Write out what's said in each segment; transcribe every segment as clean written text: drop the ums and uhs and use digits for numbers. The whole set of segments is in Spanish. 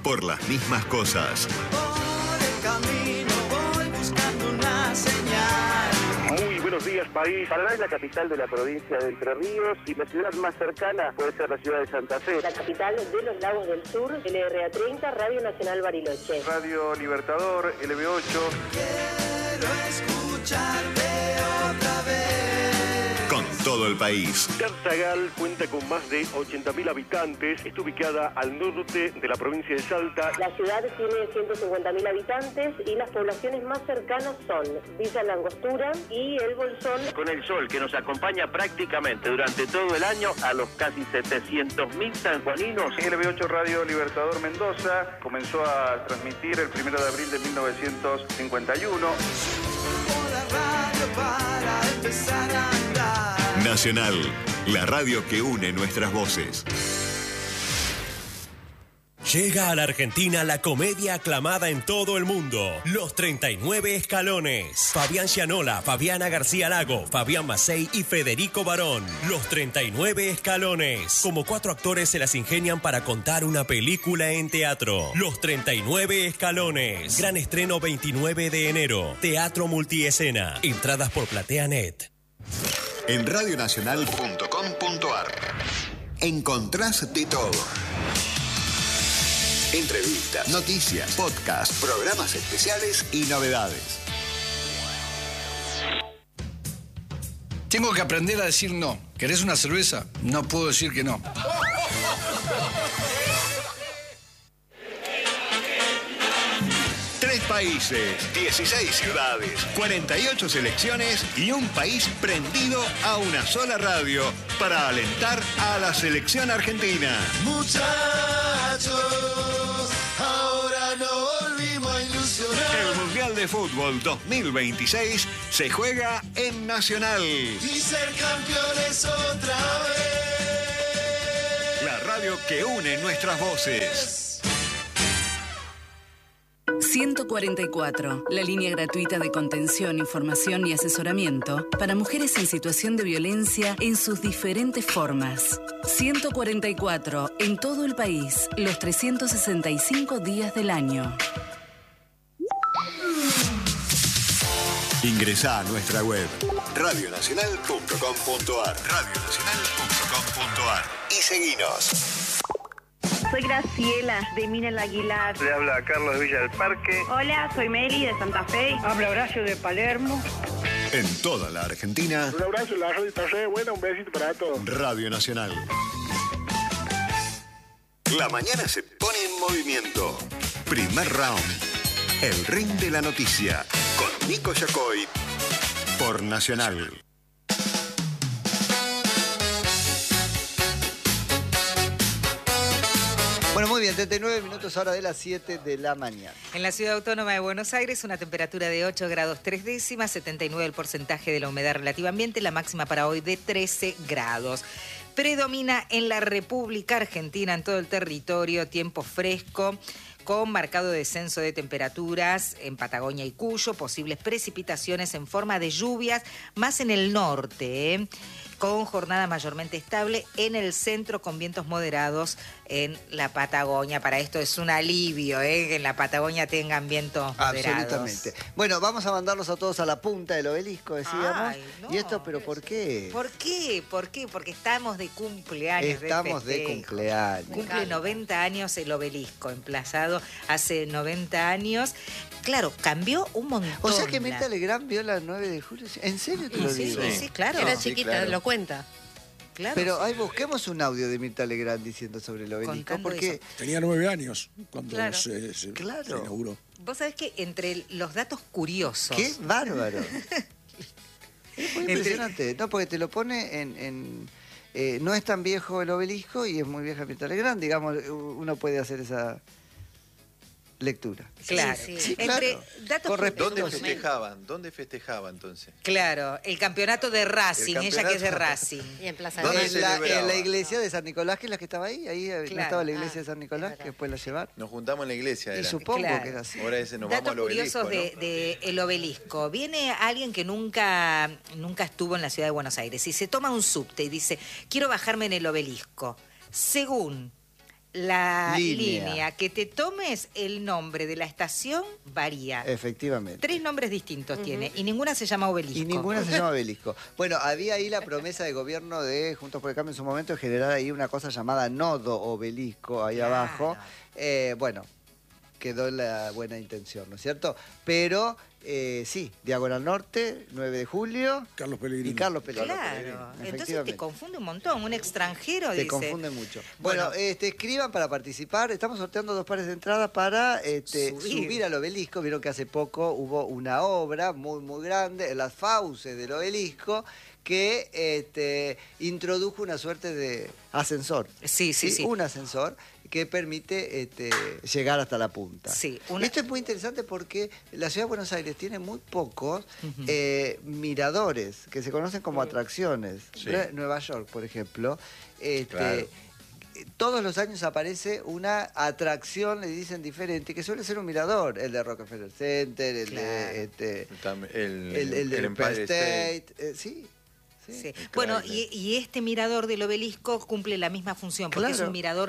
por las mismas cosas. Por el camino voy buscando una señal. Muy buenos días, país. Paraná es la capital de la provincia de Entre Ríos y la ciudad más cercana puede ser la ciudad de Santa Fe. La capital de los Lagos del Sur, LRA30, Radio Nacional Bariloche. Radio Libertador, LB8. Quiero escucharte otra vez. Con todo el país. Tartagal cuenta con más de 80.000 habitantes. Está ubicada al norte de la provincia de Salta. La ciudad tiene 150.000 habitantes y las poblaciones más cercanas son Villa Langostura y El Bolsón. Con el sol que nos acompaña prácticamente durante todo el año a los casi 700.000 sanjuaninos. LB8 Radio Libertador Mendoza comenzó a transmitir el 1 de abril de 1951. Por la radio para empezar a andar. Nacional, la radio que une nuestras voces. Llega a la Argentina la comedia aclamada en todo el mundo, Los 39 Escalones. Fabián Gianola, Fabiana García Lago, Fabián Macei y Federico Barón. Los 39 Escalones. Como 4 actores se las ingenian para contar una película en teatro. Los 39 Escalones. Gran estreno 29 de enero. Teatro multiescena. Entradas por PlateaNet. En radionacional.com.ar encontrás de todo. Entrevistas, noticias, podcasts, programas especiales y novedades. Tengo que aprender a decir no. ¿Querés una cerveza? No puedo decir que no. Países, 16 ciudades, 48 selecciones y un país prendido a una sola radio para alentar a la selección argentina. Muchachos, ahora no volvimos a ilusionar. El Mundial de Fútbol 2026 se juega en Nacional. Y ser campeones otra vez. La radio que une nuestras voces. 144, la línea gratuita de contención, información y asesoramiento para mujeres en situación de violencia en sus diferentes formas. 144, en todo el país, los 365 días del año. Ingresá a nuestra web radionacional.com.ar radionacional.com.ar y seguinos. Soy Graciela, de Minel Aguilar. Le habla Carlos Villa del Parque. Hola, soy Mary, de Santa Fe. Habla Horacio, de Palermo. En toda la Argentina. Un abrazo, la radio está re buena, un besito para todos. Radio Nacional. La mañana se pone en movimiento. Primer round. El ring de la noticia. Con Nico Yacoy. Por Nacional. Bueno, muy bien, 39 minutos ahora de las 7 de la mañana. En la Ciudad Autónoma de Buenos Aires, una temperatura de 8 grados 3 décimas, 79 el porcentaje de la humedad relativa ambiente, la máxima para hoy de 13 grados. Predomina en la República Argentina, en todo el territorio, tiempo fresco, con marcado descenso de temperaturas en Patagonia y Cuyo, posibles precipitaciones en forma de lluvias, más en el norte, con jornada mayormente estable en el centro, con vientos moderados en la Patagonia. Para esto es un alivio, que en la Patagonia tengan vientos moderados. Absolutamente. Bueno, vamos a mandarlos a todos a la punta del obelisco, decíamos. Ay, no, ¿Y esto, pero por qué? ¿Por qué? ¿Por qué? Porque estamos de cumpleaños. Estamos de cumpleaños. Cumple 90 años el obelisco, emplazado hace 90 años. Claro, cambió un montón. O sea que Mirta Legrand vio la 9 de julio. ¿En serio te lo digo? Sí, claro. Era chiquita, claro. Lo cuenta. Claro, pero ahí busquemos un audio de Mirta Legrand diciendo sobre el obelisco. Contando porque eso. Tenía 9 años cuando Claro. se inauguró. Vos sabés que entre los datos curiosos... ¡Qué bárbaro! Es muy impresionante. No, porque te lo pone no es tan viejo el obelisco y es muy vieja Mirta Legrand. Digamos, uno puede hacer esa lectura. Claro. Sí, Entre claro. datos ¿Dónde festejaba entonces? Claro, el campeonato de Racing, ella que es de Racing. Y en Plaza ¿Dónde de En la iglesia de San Nicolás, que es la que estaba ahí. Ahí no estaba la iglesia de San Nicolás, que después la llevaron. Nos juntamos en la iglesia. Y Era. supongo Claro. que era así. Ahora ese nos Datos vamos al obelisco, curiosos ¿no? de el obelisco. Viene alguien que nunca estuvo en la ciudad de Buenos Aires y se toma un subte y dice, quiero bajarme en el obelisco. Según la línea que te tomes, el nombre de la estación varía. Efectivamente. 3 nombres distintos tiene y ninguna se llama Obelisco. Y ninguna se llama Obelisco. Bueno, había ahí la promesa de gobierno de Juntos por el Cambio en su momento de generar ahí una cosa llamada nodo Obelisco ahí abajo. Bueno, quedó la buena intención, ¿no es cierto? Pero sí, Diagonal Norte, 9 de julio. Carlos Pellegrini. Y Carlos Pellegrini. Claro, entonces te confunde un montón. Un extranjero te dice... confunde mucho. Bueno, escriban para participar. Estamos sorteando 2 pares de entradas para subir al obelisco. Vieron que hace poco hubo una obra muy, muy grande en las fauces del obelisco que introdujo una suerte de ascensor. Sí. Un ascensor que permite llegar hasta la punta. Sí, Esto es muy interesante porque la Ciudad de Buenos Aires tiene muy pocos miradores que se conocen como atracciones. Sí. Nueva York, por ejemplo, Claro. todos los años aparece una atracción, le dicen diferente, que suele ser un mirador. El de Rockefeller Center, el de el de Empire State. Sí. Sí. Bueno, y este mirador del obelisco cumple la misma función, porque es un mirador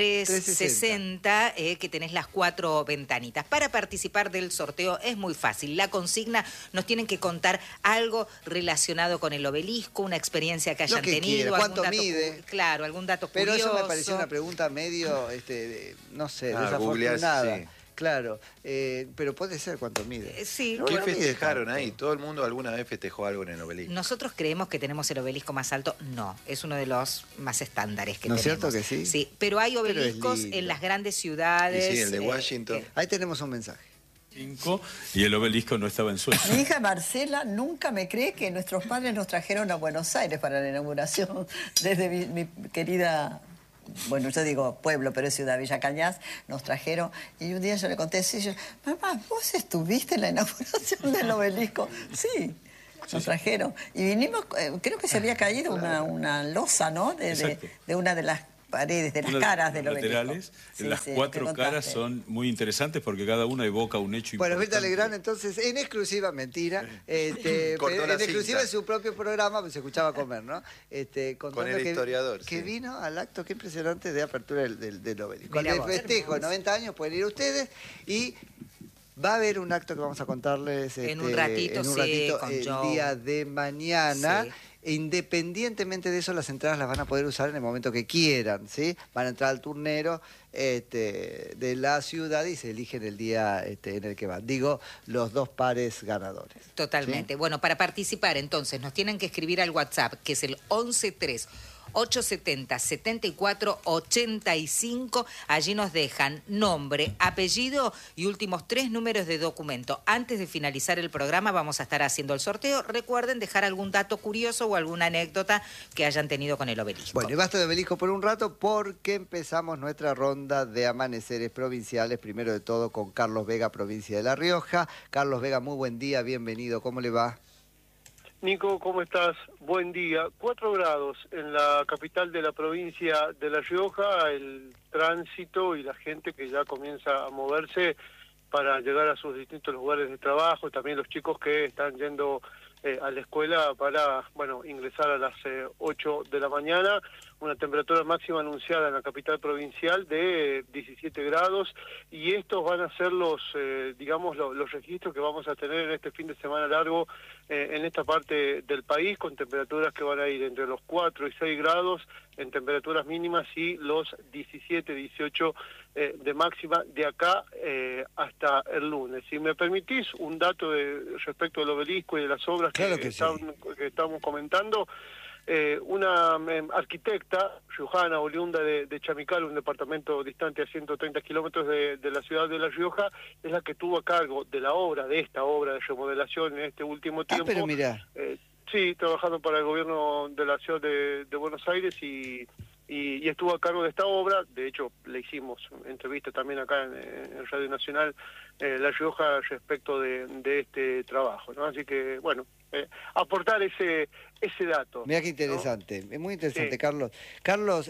360 que tenés las 4 ventanitas. Para participar del sorteo es muy fácil. La consigna, nos tienen que contar algo relacionado con el obelisco, una experiencia que hayan tenido. ¿Cuánto algún dato, mide? Claro, algún dato Pero curioso. eso me pareció una pregunta medio, no sé, desafortunada. Googlear, sí. Claro, pero puede ser cuánto mide. Sí. ¿Qué festejaron ahí? ¿Todo el mundo alguna vez festejó algo en el obelisco? Nosotros creemos que tenemos el obelisco más alto. No, es uno de los más estándares que ¿No es tenemos. cierto que sí? Sí, pero hay obeliscos en las grandes ciudades. Y sí, el de Washington. Ahí tenemos un mensaje. Y el obelisco no estaba en Suecia. Mi hija Marcela nunca me cree que nuestros padres nos trajeron a Buenos Aires para la inauguración desde mi querida... Bueno, yo digo pueblo, pero es ciudad, Villa Cañas, nos trajeron. Y un día yo le conté así, mamá, ¿vos estuviste en la inauguración del obelisco? Sí, nos trajeron. Y vinimos, creo que se había caído una losa, ¿no? De una de las paredes, de las caras del obelisco. Laterales, las 4 caras son muy interesantes porque cada una evoca un hecho Bueno, importante. Mirta Legrand, entonces, en exclusiva, mentira, pero en exclusiva en su propio programa, pues se escuchaba comer, ¿no? Con el historiador. Que vino al acto, qué impresionante, de apertura del obelisco. Con Mirá el vos, festejo de 90 años pueden ir ustedes y... Va a haber un acto que vamos a contarles en un ratito, con el Joe. día de mañana. Sí. Independientemente de eso, las entradas las van a poder usar en el momento que quieran, ¿sí? Van a entrar al turnero de la ciudad y se eligen el día en el que van. Digo, los 2 pares ganadores. Totalmente. ¿Sí? Bueno, para participar, entonces, nos tienen que escribir al WhatsApp, que es el 113870-7485. Allí nos dejan nombre, apellido y últimos 3 números de documento. Antes de finalizar el programa vamos a estar haciendo el sorteo. Recuerden dejar algún dato curioso o alguna anécdota que hayan tenido con el obelisco. Bueno, y basta de obelisco por un rato porque empezamos nuestra ronda de amaneceres provinciales. Primero de todo con Carlos Vega, provincia de La Rioja. Carlos Vega, muy buen día, bienvenido. ¿Cómo le va? Nico, ¿cómo estás? Buen día. 4 grados en la capital de la provincia de La Rioja, el tránsito y la gente que ya comienza a moverse para llegar a sus distintos lugares de trabajo, también los chicos que están yendo a la escuela para, ingresar a las 8 de la mañana. Una temperatura máxima anunciada en la capital provincial de 17 grados y estos van a ser los registros que vamos a tener en este fin de semana largo en esta parte del país, con temperaturas que van a ir entre los 4 y 6 grados en temperaturas mínimas y los 17, 18 de máxima de acá hasta el lunes. Si me permitís un dato respecto del obelisco y de las obras claro que estamos comentando. Una arquitecta riojana, oriunda de Chamical, un departamento distante a 130 kilómetros de la ciudad de La Rioja, es la que tuvo a cargo de esta obra de remodelación en este último tiempo. Pero mirá. Sí, trabajando para el gobierno de la ciudad de Buenos Aires y estuvo a cargo de esta obra. De hecho, le hicimos entrevista también acá en Radio Nacional La Rioja respecto de este trabajo, ¿no? Así que, aportar ese dato. Mira qué interesante, ¿no? Es muy interesante, Sí. Carlos. Carlos,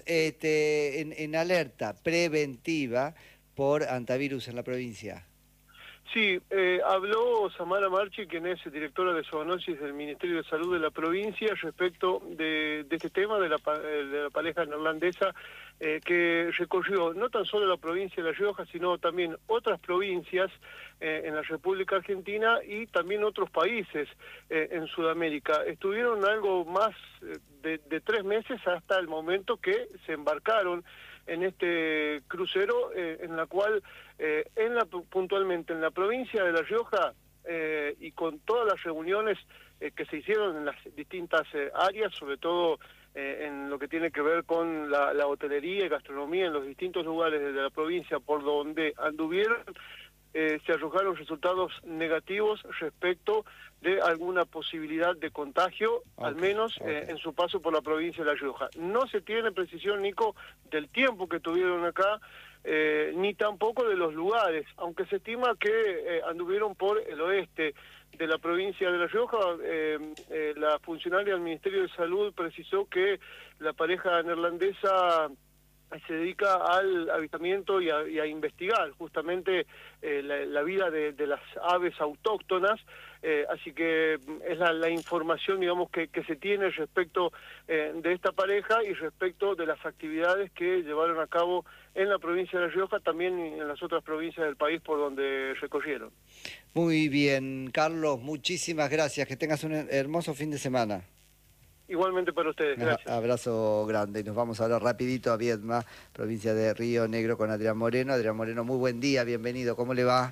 en alerta preventiva por antivirus en la provincia. Sí, habló Samara Marchi, quien es directora de zoonosis del Ministerio de Salud de la provincia, respecto de este tema de la pareja neerlandesa que recorrió no tan solo la provincia de La Rioja, sino también otras provincias en la República Argentina y también otros países en Sudamérica. Estuvieron algo más de 3 meses hasta el momento que se embarcaron en este crucero, en la cual, puntualmente en la provincia de La Rioja, y con todas las reuniones que se hicieron en las distintas áreas, sobre todo en lo que tiene que ver con la hotelería y gastronomía en los distintos lugares de la provincia por donde anduvieron, se arrojaron resultados negativos respecto de alguna posibilidad de contagio, al menos en su paso por la provincia de La Rioja. No se tiene precisión, Nico, del tiempo que tuvieron acá, ni tampoco de los lugares, aunque se estima que anduvieron por el oeste de la provincia de La Rioja. La funcionaria del Ministerio de Salud precisó que la pareja neerlandesa se dedica al avistamiento y a investigar justamente la vida de las aves autóctonas, así que es la información, digamos, que se tiene respecto de esta pareja y respecto de las actividades que llevaron a cabo en la provincia de La Rioja, también en las otras provincias del país por donde recorrieron. Muy bien, Carlos, muchísimas gracias, que tengas un hermoso fin de semana. Igualmente para ustedes, gracias. Abrazo grande. Nos vamos ahora rapidito a Viedma, provincia de Río Negro, con Adrián Moreno. Adrián Moreno, muy buen día, bienvenido. ¿Cómo le va?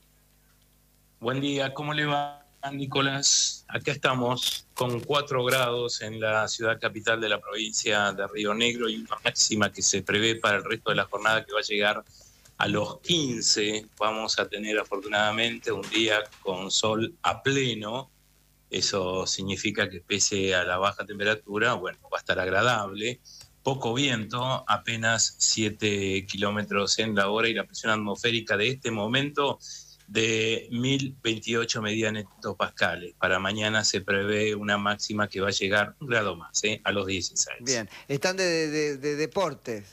Buen día, ¿cómo le va, Nicolás? Acá estamos con 4 grados en la ciudad capital de la provincia de Río Negro y una máxima que se prevé para el resto de la jornada que va a llegar a los 15. Vamos a tener afortunadamente un día con sol a pleno. Eso significa que pese a la baja temperatura, bueno, va a estar agradable. Poco viento, apenas 7 kilómetros en la hora y la presión atmosférica de este momento de 1028 megahectopascales. Para mañana se prevé una máxima que va a llegar 1 grado más, a los 16. Bien, están de deportes.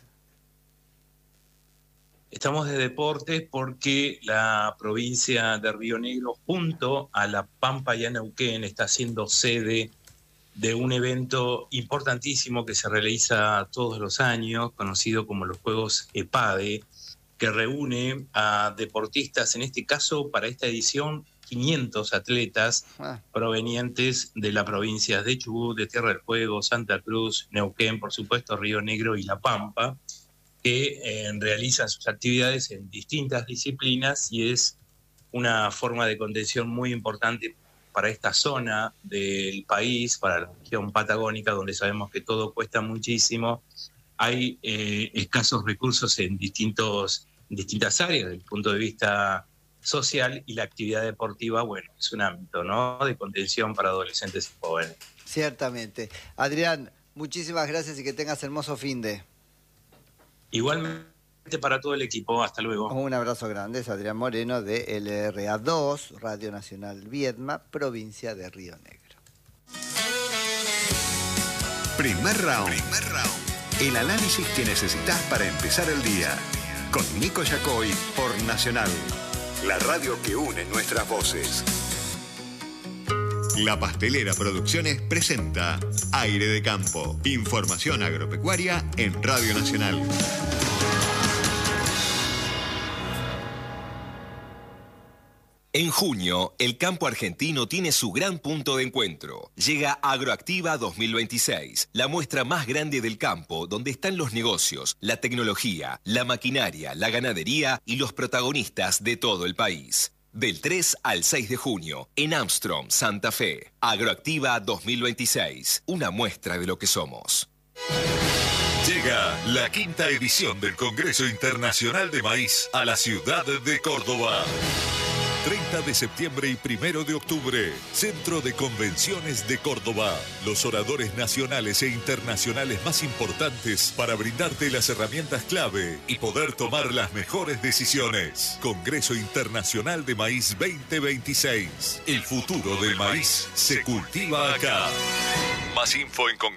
Estamos de deportes porque la provincia de Río Negro, junto a La Pampa y a Neuquén, está siendo sede de un evento importantísimo que se realiza todos los años, conocido como los Juegos EPADE, que reúne a deportistas, en este caso, para esta edición, 500 atletas provenientes de las provincias de Chubut, de Tierra del Fuego, Santa Cruz, Neuquén, por supuesto, Río Negro y La Pampa, que realizan sus actividades en distintas disciplinas y es una forma de contención muy importante para esta zona del país, para la región patagónica, donde sabemos que todo cuesta muchísimo. Hay escasos recursos en distintas áreas desde el punto de vista social y la actividad deportiva, bueno, es un ámbito, ¿no?, de contención para adolescentes y jóvenes. Ciertamente. Adrián, muchísimas gracias y que tengas hermoso fin de... Igualmente para todo el equipo, hasta luego. Un abrazo grande, es Adrián Moreno de LRA2, Radio Nacional Viedma, provincia de Río Negro. Primer round. El análisis que necesitas para empezar el día. Con Nico Yacoy por Nacional, la radio que une nuestras voces. La Pastelera Producciones presenta Aire de Campo. Información agropecuaria en Radio Nacional. En junio, el campo argentino tiene su gran punto de encuentro. Llega Agroactiva 2026, la muestra más grande del campo, donde están los negocios, la tecnología, la maquinaria, la ganadería y los protagonistas de todo el país. Del 3 al 6 de junio, en Armstrong, Santa Fe. Agroactiva 2026, una muestra de lo que somos. Llega la 5ª edición del Congreso Internacional de Maíz a la ciudad de Córdoba. 30 de septiembre y 1 de octubre, Centro de Convenciones de Córdoba. Los oradores nacionales e internacionales más importantes para brindarte las herramientas clave y poder tomar las mejores decisiones. Congreso Internacional de Maíz 2026. El futuro del maíz se cultiva acá. Más info en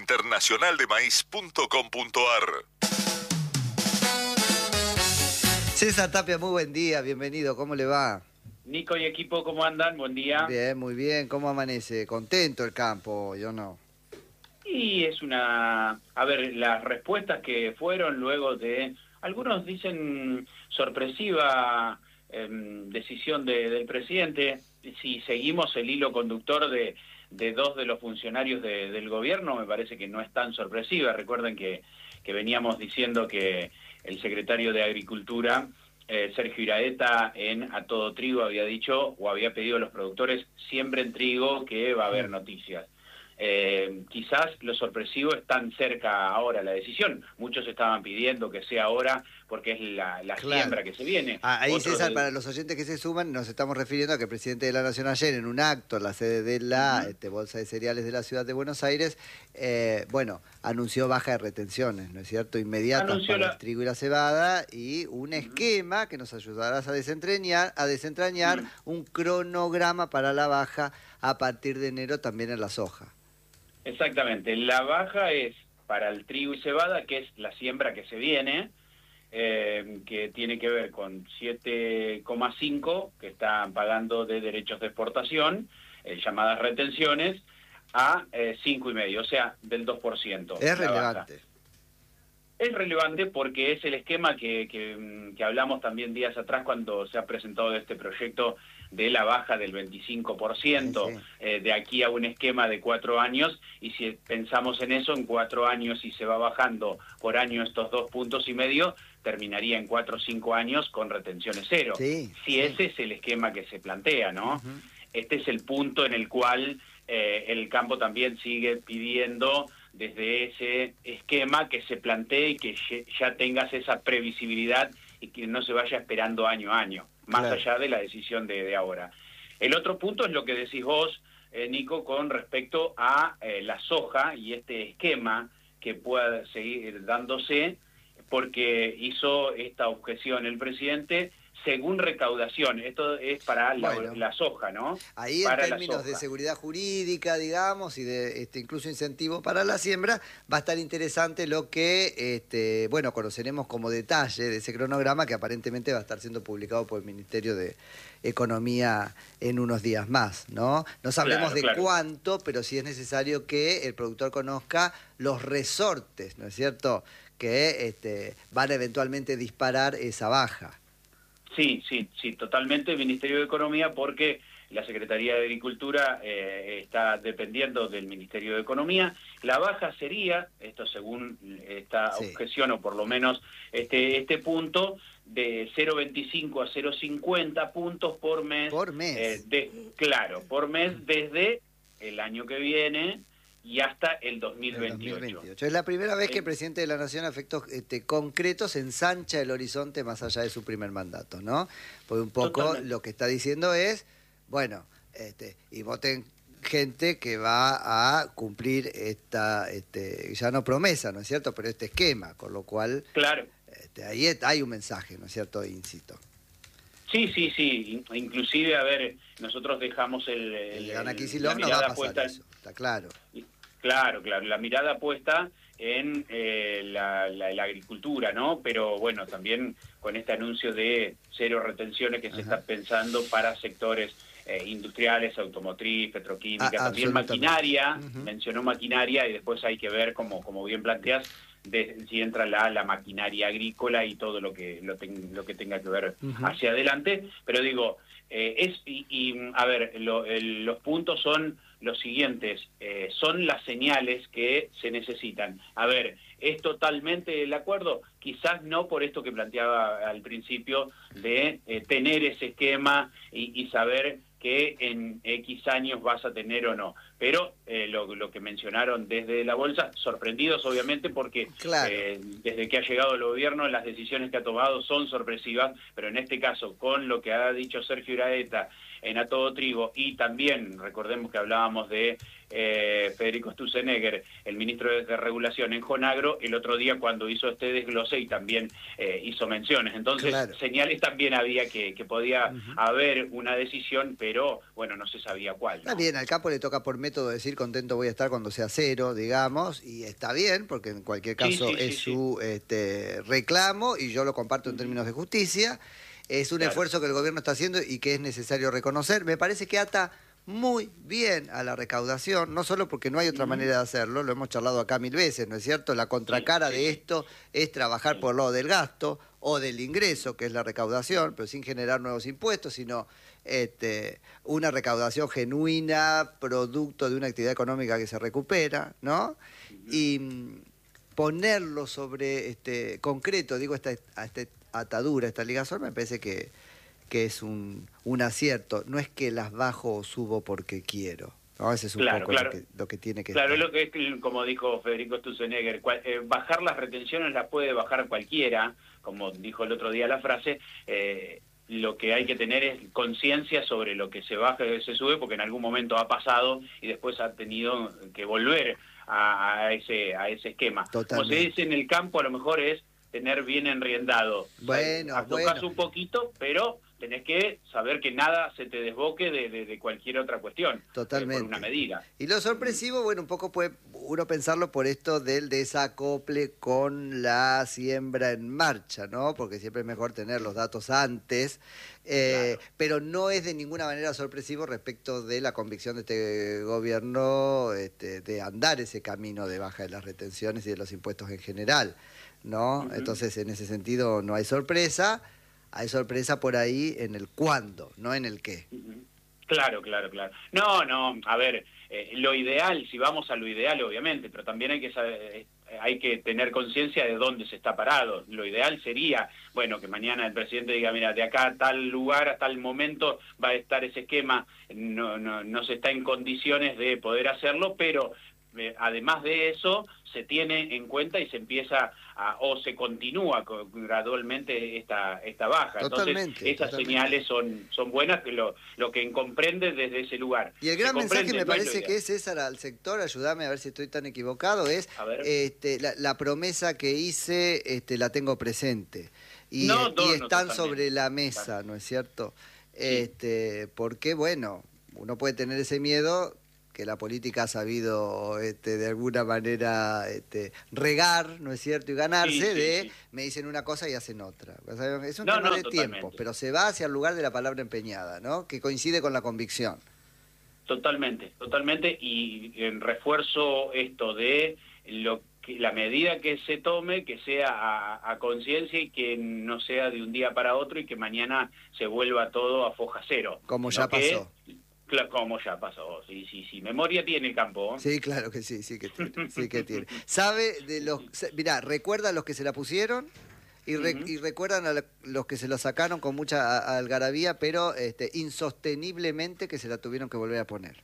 congresointernacionaldemaíz.com.ar. César Tapia, muy buen día, bienvenido, ¿cómo le va? Nico y equipo, ¿cómo andan? Buen día. Bien, muy bien, ¿cómo amanece? ¿Contento el campo, yo no? Y es una... A ver, las respuestas que fueron luego de... Algunos dicen sorpresiva decisión del presidente. Si seguimos el hilo conductor de dos de los funcionarios del gobierno, me parece que no es tan sorpresiva. Recuerden que veníamos diciendo que el secretario de Agricultura, Sergio Iraeta, en A Todo Trigo había dicho o había pedido a los productores: siembren trigo, que va a haber noticias. Quizás lo sorpresivo es tan cerca ahora la decisión. Muchos estaban pidiendo que sea ahora porque es la siembra que se viene. Ahí, César, para los oyentes que se suman, nos estamos refiriendo a que el presidente de la Nación ayer, en un acto en la sede de la Bolsa de Cereales de la Ciudad de Buenos Aires, anunció baja de retenciones, ¿no es cierto?, inmediatas para el trigo y la cebada, y un esquema que nos ayudará a desentrañar un cronograma para la baja a partir de enero también en la soja. Exactamente, la baja es para el trigo y cebada, que es la siembra que se viene, que tiene que ver con 7,5 que están pagando de derechos de exportación, llamadas retenciones, a 5,5, o sea, del 2%. Es relevante. Baja. Es relevante porque es el esquema que hablamos también días atrás cuando se ha presentado este proyecto de la baja del 25%, de aquí a un esquema de 4 años, y si pensamos en eso, en 4 años, y se va bajando por año estos 2,5 puntos, terminaría en 4 o 5 años con retenciones cero. Ese es el esquema que se plantea, ¿no? Este es el punto en el cual el campo también sigue pidiendo desde ese esquema que se plantee y que ya tengas esa previsibilidad y que no se vaya esperando año a año, más allá de la decisión de ahora. El otro punto es lo que decís vos, Nico, con respecto a la soja y este esquema que pueda seguir dándose, porque hizo esta objeción el presidente según recaudación. Esto es para la soja, ¿no? Ahí para en términos de seguridad jurídica, digamos, y de incluso incentivo para la siembra, va a estar interesante lo que, conoceremos como detalle de ese cronograma, que aparentemente va a estar siendo publicado por el Ministerio de Economía en unos días más, ¿no? No sabremos cuánto, pero sí es necesario que el productor conozca los resortes, ¿no es cierto?, que van a eventualmente disparar esa baja. Sí, totalmente el Ministerio de Economía, porque la Secretaría de Agricultura está dependiendo del Ministerio de Economía. La baja sería, esto según esta objeción, o por lo menos este punto, de 0,25 a 0,50 puntos por mes. Por mes. Por mes desde el año que viene y hasta el 2028. Es la primera vez que el presidente de la Nación, a efectos concretos, ensancha el horizonte más allá de su primer mandato, ¿no? Porque un poco lo que está diciendo es, y voten gente que va a cumplir esta, ya no promesa, ¿no es cierto?, pero este esquema, con lo cual ahí hay un mensaje, ¿no es cierto?, incito. Sí. Inclusive, a ver, nosotros dejamos Ana Kicillof no va a pasar eso, está claro. Claro, la mirada puesta en la agricultura, ¿no? Pero bueno, también con este anuncio de 0 retenciones que se está pensando para sectores industriales, automotriz, petroquímica, también maquinaria, mencionó maquinaria, y después hay que ver, como bien planteas, si entra la maquinaria agrícola y todo lo que tenga que ver hacia adelante. Pero digo, los puntos son los siguientes, son las señales que se necesitan. A ver, ¿es totalmente el acuerdo? Quizás no, por esto que planteaba al principio, de tener ese esquema y saber que en X años vas a tener o no. Pero lo que mencionaron desde la Bolsa, sorprendidos obviamente porque desde que ha llegado el gobierno las decisiones que ha tomado son sorpresivas, pero en este caso, con lo que ha dicho Sergio Iraeta en A Todo Trigo, y también recordemos que hablábamos de Federico Sturzenegger, el ministro de Regulación en Jonagro, el otro día cuando hizo este desglose y también hizo menciones. Entonces, señales también había que podía haber una decisión, pero bueno, no se sabía cuál, ¿no? Está bien, al campo le toca por método decir contento voy a estar cuando sea 0, digamos, y está bien, porque en cualquier caso es su reclamo, y yo lo comparto en términos de justicia. Es un esfuerzo que el gobierno está haciendo y que es necesario reconocer. Me parece que ata muy bien a la recaudación, no solo porque no hay otra manera de hacerlo, lo hemos charlado acá 1000 veces, ¿no es cierto? La contracara de esto es trabajar por lo del gasto o del ingreso, que es la recaudación, pero sin generar nuevos impuestos, sino una recaudación genuina, producto de una actividad económica que se recupera, ¿no? Y ponerlo sobre concreto, digo, esta atadura, esta ligazón, me parece que es un acierto. No es que las bajo o subo porque quiero. ¿No? Ese es un poco lo que tiene que estar. Claro, lo que es, como dijo Federico Sturzenegger, bajar las retenciones las puede bajar cualquiera, como dijo el otro día la frase. Lo que hay que tener es conciencia sobre lo que se baja y se sube, porque en algún momento ha pasado y después ha tenido que volver a ese esquema. Totalmente. Como se dice en el campo, a lo mejor es tener bien enriendado. Bueno, tocas un poquito, pero tenés que saber que nada se te desboque de cualquier otra cuestión. Totalmente. Por una medida. Y lo sorpresivo, bueno, un poco puede uno pensarlo por esto del desacople con la siembra en marcha, ¿no? Porque siempre es mejor tener los datos antes, pero no es de ninguna manera sorpresivo respecto de la convicción de este gobierno de andar ese camino de baja de las retenciones y de los impuestos en general, ¿no? Entonces, en ese sentido, no hay sorpresa. Hay sorpresa por ahí en el cuándo, no en el qué. Claro. No, a ver, lo ideal, si vamos a lo ideal, obviamente, pero también hay que saber, hay que tener conciencia de dónde se está parado. Lo ideal sería, bueno, que mañana el presidente diga, mira, de acá a tal lugar, a tal momento va a estar ese esquema, no se está en condiciones de poder hacerlo, pero además de eso, se tiene en cuenta y se empieza o se continúa gradualmente esta baja. Totalmente, entonces, esas señales son buenas, que lo que comprende desde ese lugar. Y el gran mensaje me parece que es, César, al sector, ayúdame a ver si estoy tan equivocado, es la promesa que hice, la tengo presente. Y están sobre la mesa, ¿no es cierto? Sí. Porque, bueno, uno puede tener ese miedo que la política ha sabido de alguna manera regar, ¿no es cierto? Y ganarse me dicen una cosa y hacen otra. Es un tema de tiempo, pero se va hacia el lugar de la palabra empeñada, ¿no? Que coincide con la convicción. Totalmente. Y en refuerzo esto de la medida que se tome, que sea a conciencia y que no sea de un día para otro y que mañana se vuelva todo a foja cero. Como ya pasó. Como ya pasó, sí. Memoria tiene el campo. Sí, claro que sí que tiene. ¿Sabe de los... Mirá, recuerda a los que se la pusieron y recuerdan a los que se la sacaron con mucha algarabía, pero insosteniblemente que se la tuvieron que volver a poner.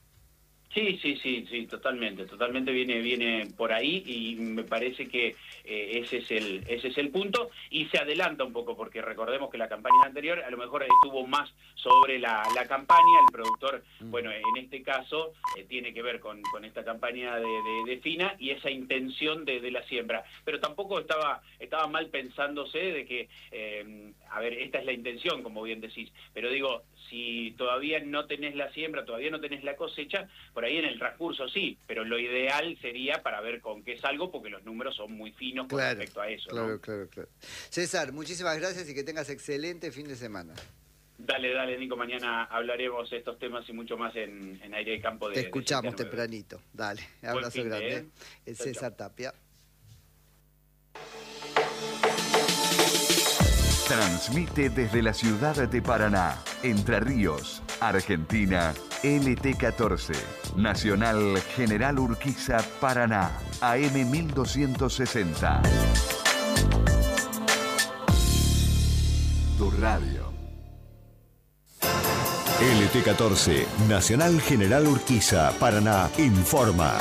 Sí, totalmente viene por ahí y me parece que ese es el punto y se adelanta un poco porque recordemos que la campaña anterior a lo mejor estuvo más sobre la campaña, el productor, bueno, en este caso tiene que ver con esta campaña de FINA y esa intención de la siembra, pero tampoco estaba mal pensándose de que, a ver, esta es la intención, como bien decís, pero digo, si todavía no tenés la siembra, todavía no tenés la cosecha, por ahí en el transcurso sí, pero lo ideal sería para ver con qué salgo, porque los números son muy finos con respecto a eso. Claro. César, muchísimas gracias y que tengas excelente fin de semana. Dale, Nico, mañana hablaremos de estos temas y mucho más en Aire de Campo. Te escuchamos tempranito. Dale, abrazo grande. El César Tapia. Transmite desde la ciudad de Paraná, Entre Ríos, Argentina, LT14, Nacional General Urquiza, Paraná, AM 1260. Tu radio. LT14, Nacional General Urquiza, Paraná, informa.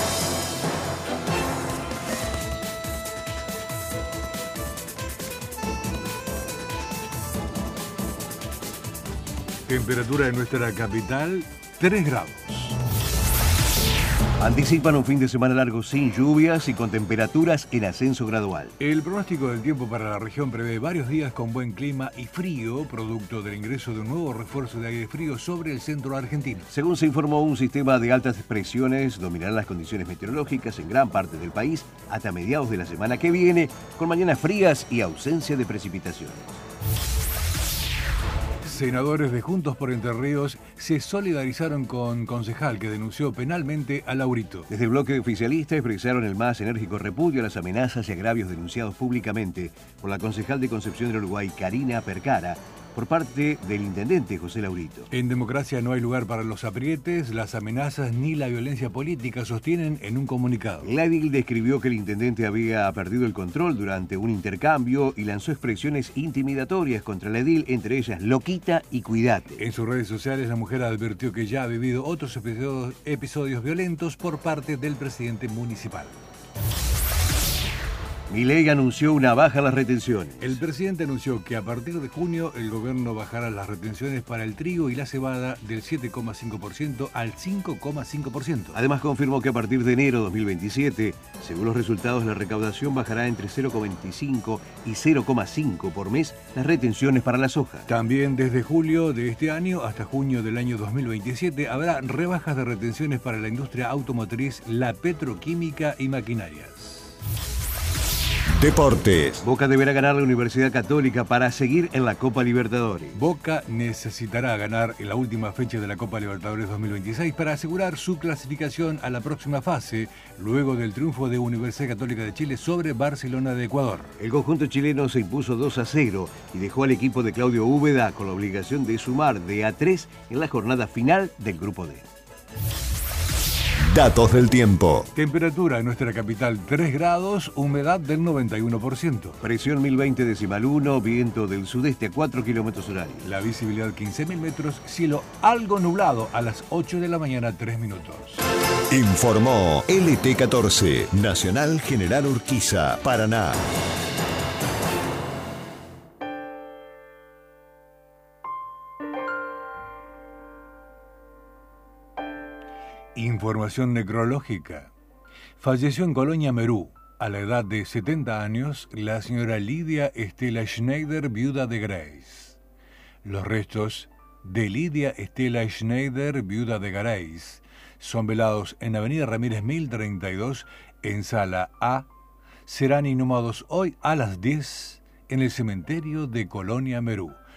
Temperatura de nuestra capital, 3 grados. Anticipan un fin de semana largo sin lluvias y con temperaturas en ascenso gradual. El pronóstico del tiempo para la región prevé varios días con buen clima y frío, producto del ingreso de un nuevo refuerzo de aire frío sobre el centro argentino. Según se informó, un sistema de altas presiones dominará las condiciones meteorológicas en gran parte del país hasta mediados de la semana que viene, con mañanas frías y ausencia de precipitaciones. Senadores de Juntos por Entre Ríos se solidarizaron con concejal que denunció penalmente a Laurito. Desde el bloque oficialista expresaron el más enérgico repudio a las amenazas y agravios denunciados públicamente por la concejal de Concepción del Uruguay, Karina Percara, por parte del intendente José Laurito. En democracia no hay lugar para los aprietes, las amenazas ni la violencia política, sostienen en un comunicado. La edil describió que el intendente había perdido el control durante un intercambio y lanzó expresiones intimidatorias contra la edil, entre ellas loquita y cuidate. En sus redes sociales la mujer advirtió que ya ha vivido otros episodios violentos por parte del presidente municipal. Milei anunció una baja en las retenciones. El presidente anunció que a partir de junio el gobierno bajará las retenciones para el trigo y la cebada del 7,5% al 5,5%. Además confirmó que a partir de enero de 2027, según los resultados, la recaudación bajará entre 0,25 y 0,5 por mes las retenciones para la soja. También desde julio de este año hasta junio del año 2027 habrá rebajas de retenciones para la industria automotriz, la petroquímica y maquinarias. Deportes. Boca deberá ganar la Universidad Católica para seguir en la Copa Libertadores. Boca necesitará ganar en la última fecha de la Copa Libertadores 2026 para asegurar su clasificación a la próxima fase, luego del triunfo de Universidad Católica de Chile sobre Barcelona de Ecuador. El conjunto chileno se impuso 2-0 y dejó al equipo de Claudio Úbeda con la obligación de sumar de a 3 en la jornada final del Grupo D. Datos del tiempo. Temperatura en nuestra capital 3 grados, humedad del 91%. Presión 1020,1, viento del sudeste a 4 kilómetros horarios. La visibilidad 15.000 metros, cielo algo nublado a las 8 de la mañana, 3 minutos. Informó LT14, Nacional General Urquiza, Paraná. Información necrológica. Falleció en Colonia, Merú, a la edad de 70 años, la señora Lidia Estela Schneider, viuda de Grace. Los restos de Lidia Estela Schneider, viuda de Grace, son velados en Avenida Ramírez 1032, en Sala A. Serán inhumados hoy a las 10 en el cementerio de Colonia, Merú.